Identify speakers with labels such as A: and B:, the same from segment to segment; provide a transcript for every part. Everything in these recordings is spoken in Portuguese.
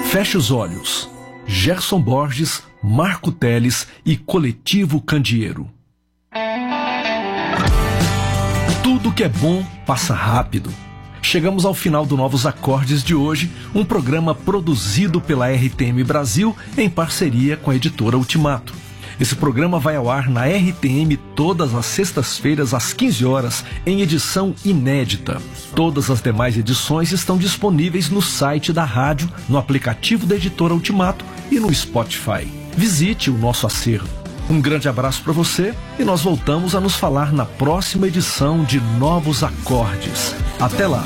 A: Feche os olhos. Gerson Borges, Marco Teles e Coletivo Candeeiro. Tudo que é bom passa rápido. Chegamos ao final do Novos Acordes de hoje, um programa produzido pela RTM Brasil em parceria com a editora Ultimato. Esse programa vai ao ar na RTM todas as sextas-feiras às 15 horas, em edição inédita. Todas as demais edições estão disponíveis no site da rádio, no aplicativo da editora Ultimato e no Spotify. Visite o nosso acervo. Um grande abraço para você e nós voltamos a nos falar na próxima edição de Novos Acordes. Até lá!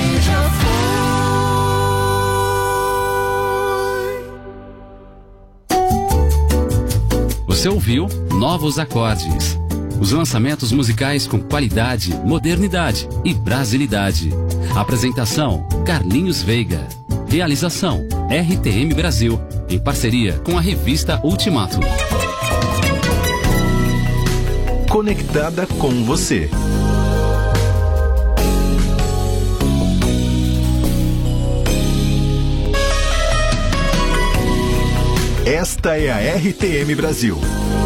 B: Você ouviu Novos Acordes. Os lançamentos musicais com qualidade, modernidade e brasilidade. Apresentação: Carlinhos Veiga. Realização: RTM Brasil, em parceria com a revista Ultimato.
C: Conectada com você. Esta é a RTM Brasil.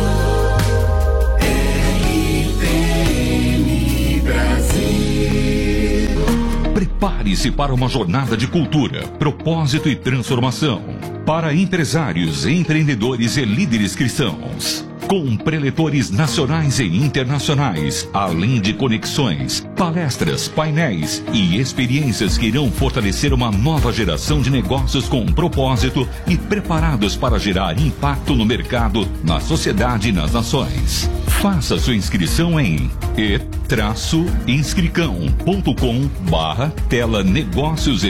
D: RTM Brasil. Prepare-se para uma jornada de cultura, propósito e transformação. Para empresários, empreendedores e líderes cristãos. Com preletores nacionais e internacionais, além de conexões, palestras, painéis e experiências que irão fortalecer uma nova geração de negócios com propósito e preparados para gerar impacto no mercado, na sociedade e nas nações. Faça sua inscrição em e-inscricão.com/tela negócios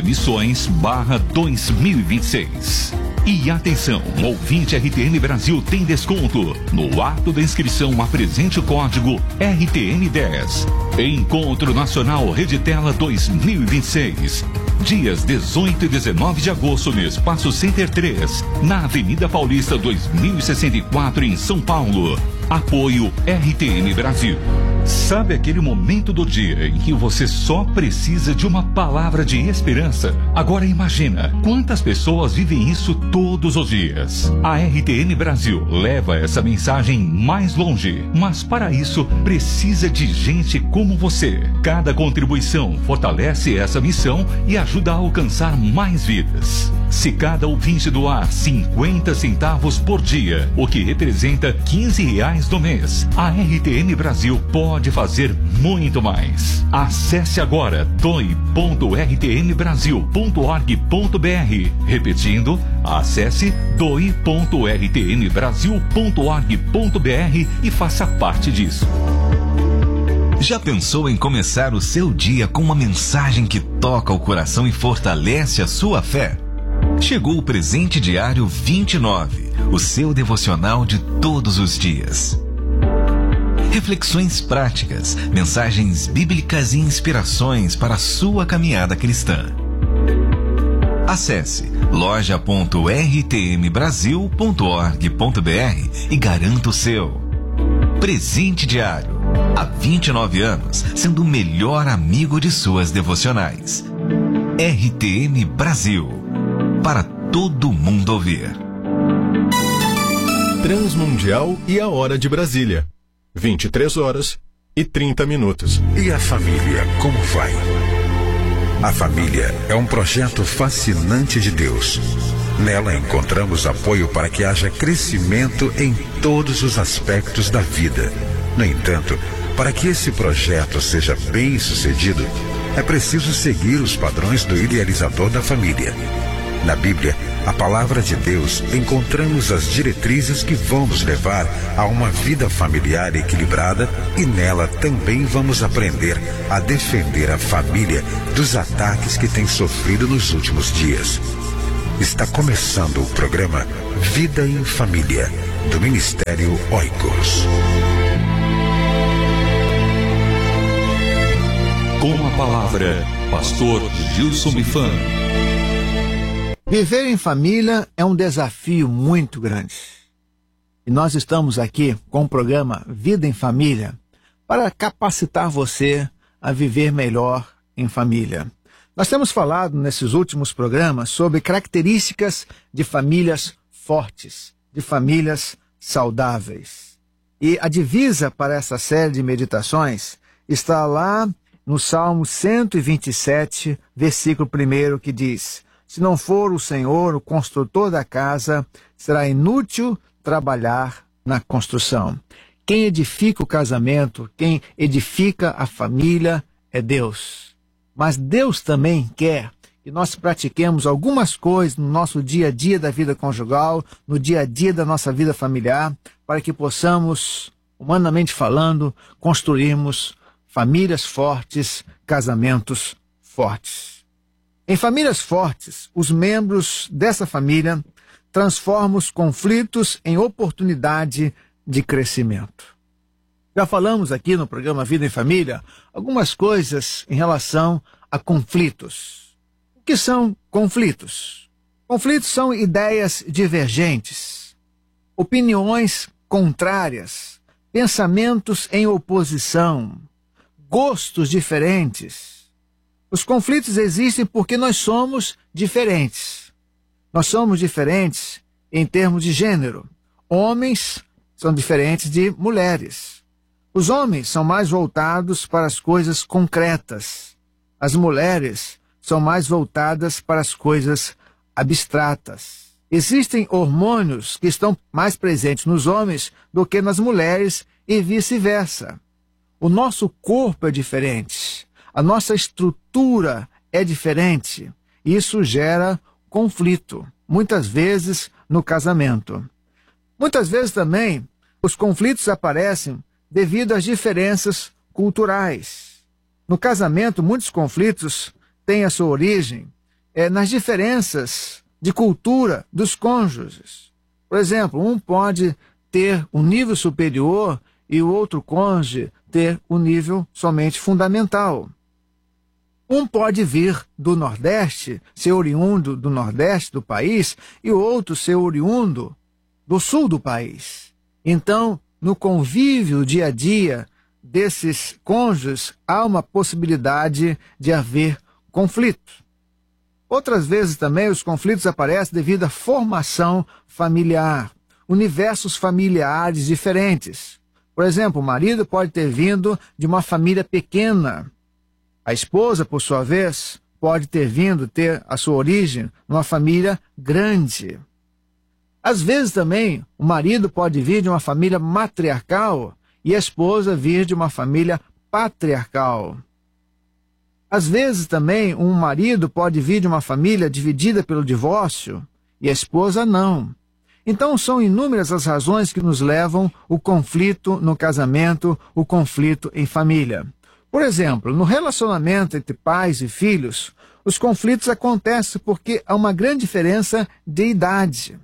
D: emissões/2026. E atenção, ouvinte RTM Brasil tem desconto. No ato da inscrição, apresente o código RTM10. Encontro Nacional Reditela 2026. Dias 18 e 19 de agosto no Espaço Center 3, na Avenida Paulista 2064, em São Paulo. Apoio RTM Brasil. Sabe aquele momento do dia em que você só precisa de uma palavra de esperança? Agora imagina, quantas pessoas vivem isso todos os dias? A RTM Brasil leva essa mensagem mais longe, mas para isso precisa de gente como você. Cada contribuição fortalece essa missão e ajuda a alcançar mais vidas. Se cada ouvinte doar 50 centavos por dia, o que representa R$15 no mês, a RTM Brasil pode fazer muito mais. Acesse agora doe.rtmbrasil.org.br. Repetindo, acesse doe.rtmbrasil.org.br e faça parte disso.
C: Já pensou em começar o seu dia com uma mensagem que toca o coração e fortalece a sua fé? Chegou o Presente Diário 29, o seu devocional de todos os dias. Reflexões práticas, mensagens bíblicas e inspirações para a sua caminhada cristã. Acesse loja.rtmbrasil.org.br e garanta o seu. Presente Diário. Há 29 anos, sendo o melhor amigo de suas devocionais. RTM Brasil. Para todo mundo ouvir.
E: Transmundial e a Hora de Brasília. 23h30.
F: E a família, como vai? A família é um projeto fascinante de Deus. Nela encontramos apoio para que haja crescimento em todos os aspectos da vida. No entanto, para que esse projeto seja bem sucedido, é preciso seguir os padrões do idealizador da família. Na Bíblia, a palavra de Deus, encontramos as diretrizes que vão nos levar a uma vida familiar equilibrada e nela também vamos aprender a defender a família dos ataques que tem sofrido nos últimos dias. Está começando o programa Vida em Família, do Ministério Oikos.
D: Com a palavra, Pastor Gilson Mifan.
G: Viver em família é um desafio muito grande. E nós estamos aqui com o programa Vida em Família para capacitar você a viver melhor em família. Nós temos falado nesses últimos programas sobre características de famílias fortes, de famílias saudáveis. E a divisa para essa série de meditações está lá no Salmo 127, versículo 1, que diz: se não for o Senhor o construtor da casa, será inútil trabalhar na construção. Quem edifica o casamento, quem edifica a família é Deus. Mas Deus também quer que nós pratiquemos algumas coisas no nosso dia a dia da vida conjugal, no dia a dia da nossa vida familiar, para que possamos, humanamente falando, construirmos famílias fortes, casamentos fortes. Em famílias fortes, os membros dessa família transformam os conflitos em oportunidade de crescimento. Já falamos aqui no programa Vida em Família algumas coisas em relação a conflitos. O que são conflitos? Conflitos são ideias divergentes, opiniões contrárias, pensamentos em oposição, gostos diferentes. Os conflitos existem porque nós somos diferentes. Nós somos diferentes em termos de gênero. Homens são diferentes de mulheres. Os homens são mais voltados para as coisas concretas. As mulheres são mais voltadas para as coisas abstratas. Existem hormônios que estão mais presentes nos homens do que nas mulheres e vice-versa. O nosso corpo é diferente. A nossa estrutura é diferente. Isso gera conflito, muitas vezes no casamento. Muitas vezes também os conflitos aparecem devido às diferenças culturais. No casamento, muitos conflitos têm a sua origem nas diferenças de cultura dos cônjuges. Por exemplo, um pode ter um nível superior e o outro cônjuge ter um nível somente fundamental. Um pode vir do Nordeste, ser oriundo do Nordeste do país, e o outro ser oriundo do Sul do país. Então, no convívio dia a dia desses cônjuges, há uma possibilidade de haver conflito. Outras vezes também os conflitos aparecem devido à formação familiar, universos familiares diferentes. Por exemplo, o marido pode ter vindo de uma família pequena. A esposa, por sua vez, pode ter a sua origem numa família grande. Às vezes também, o marido pode vir de uma família matriarcal e a esposa vir de uma família patriarcal. Às vezes também, um marido pode vir de uma família dividida pelo divórcio e a esposa não. Então, são inúmeras as razões que nos levam ao conflito no casamento, o conflito em família. Por exemplo, no relacionamento entre pais e filhos, os conflitos acontecem porque há uma grande diferença de idade.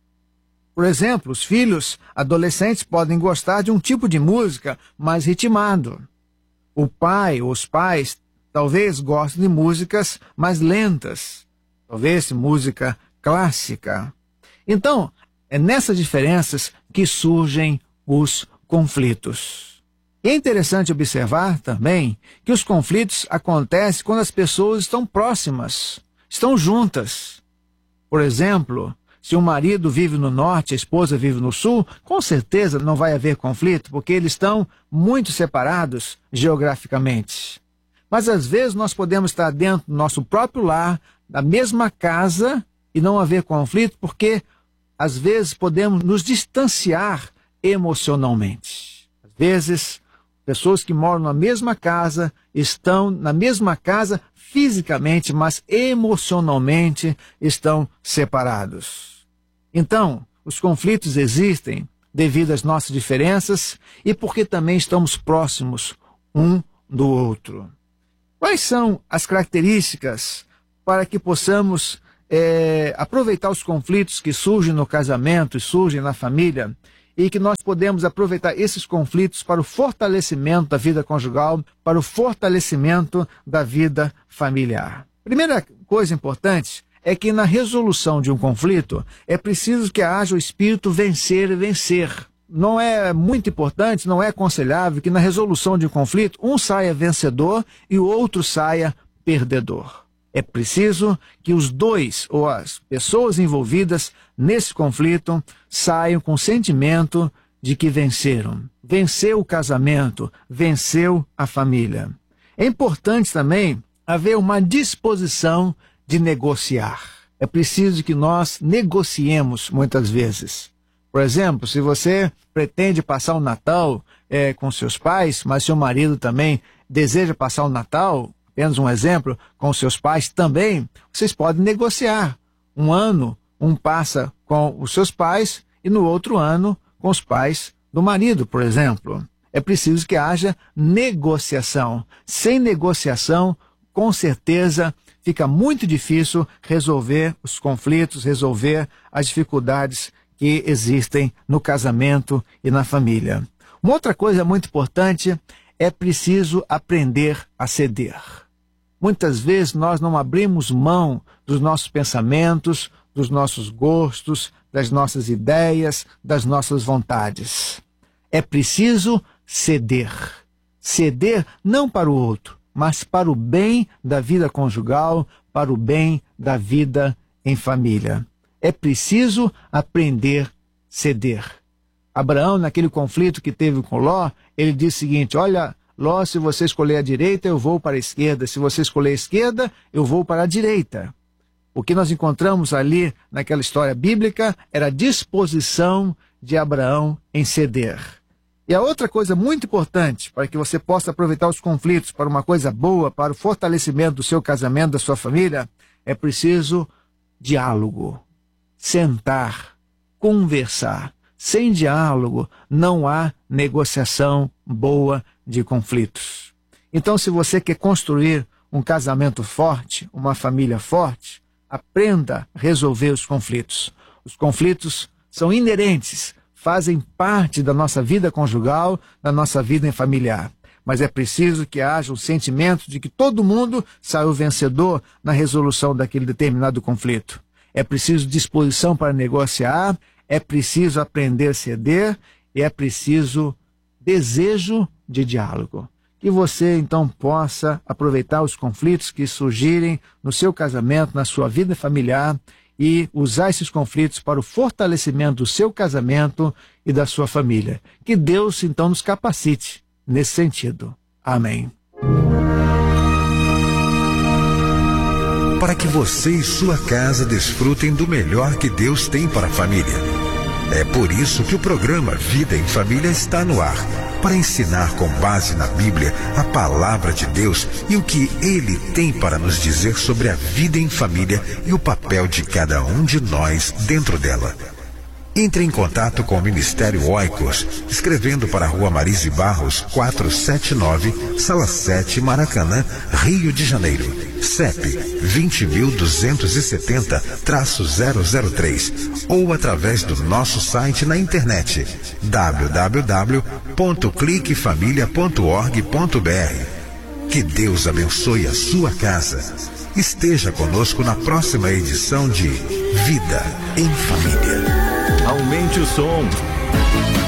G: Por exemplo, os filhos adolescentes podem gostar de um tipo de música mais ritmado. O pai ou os pais talvez gostem de músicas mais lentas, talvez música clássica. Então, é nessas diferenças que surgem os conflitos. E é interessante observar também que os conflitos acontecem quando as pessoas estão próximas, estão juntas. Por exemplo, se o marido vive no norte, a esposa vive no sul, com certeza não vai haver conflito, porque eles estão muito separados geograficamente. Mas às vezes nós podemos estar dentro do nosso próprio lar, da mesma casa, e não haver conflito, porque às vezes podemos nos distanciar emocionalmente. Às vezes, pessoas que moram na mesma casa, estão na mesma casa fisicamente, mas emocionalmente estão separados. Então, os conflitos existem devido às nossas diferenças e porque também estamos próximos um do outro. Quais são as características para que possamos aproveitar os conflitos que surgem no casamento e surgem na família e que nós podemos aproveitar esses conflitos para o fortalecimento da vida conjugal, para o fortalecimento da vida familiar? Primeira coisa importante é que na resolução de um conflito é preciso que haja o espírito vencer e vencer. Não é muito importante, não é aconselhável que na resolução de um conflito um saia vencedor e o outro saia perdedor. É preciso que os dois ou as pessoas envolvidas nesse conflito saiam com o sentimento de que venceram. Venceu o casamento, venceu a família. É importante também haver uma disposição de negociar. É preciso que nós negociemos muitas vezes. Por exemplo, se você pretende passar o Natal com seus pais, mas seu marido também deseja passar o Natal, apenas um exemplo, com seus pais também, vocês podem negociar. Um ano, um passa com os seus pais e no outro ano com os pais do marido, por exemplo. É preciso que haja negociação. Sem negociação, com certeza, fica muito difícil resolver os conflitos, resolver as dificuldades que existem no casamento e na família. Uma outra coisa muito importante, é preciso aprender a ceder. Muitas vezes nós não abrimos mão dos nossos pensamentos, dos nossos gostos, das nossas ideias, das nossas vontades. É preciso ceder. Ceder não para o outro, mas para o bem da vida conjugal, para o bem da vida em família. É preciso aprender a ceder. Abraão, naquele conflito que teve com Ló, ele disse o seguinte: olha, Ló, se você escolher a direita, eu vou para a esquerda. Se você escolher a esquerda, eu vou para a direita. O que nós encontramos ali naquela história bíblica era a disposição de Abraão em ceder. E a outra coisa muito importante para que você possa aproveitar os conflitos para uma coisa boa, para o fortalecimento do seu casamento, da sua família, é preciso diálogo. Sentar, conversar. Sem diálogo não há negociação boa de conflitos. Então, se você quer construir um casamento forte, uma família forte, aprenda a resolver os conflitos. Os conflitos são inerentes, fazem parte da nossa vida conjugal, da nossa vida familiar. Mas é preciso que haja um sentimento de que todo mundo saiu vencedor na resolução daquele determinado conflito. É preciso disposição para negociar, é preciso aprender a ceder e é preciso desejo de diálogo. Que você, então, possa aproveitar os conflitos que surgirem no seu casamento, na sua vida familiar e usar esses conflitos para o fortalecimento do seu casamento e da sua família. Que Deus, então, nos capacite nesse sentido. Amém.
F: Para que você e sua casa desfrutem do melhor que Deus tem para a família. É por isso que o programa Vida em Família está no ar, para ensinar com base na Bíblia a palavra de Deus e o que Ele tem para nos dizer sobre a vida em família e o papel de cada um de nós dentro dela. Entre em contato com o Ministério Oikos, escrevendo para a Rua Marise Barros, 479, Sala 7, Maracanã, Rio de Janeiro. CEP 20.270-003 ou através do nosso site na internet www.cliquefamilia.org.br. Que Deus abençoe a sua casa. Esteja conosco na próxima edição de Vida em Família.
E: Aumente o som.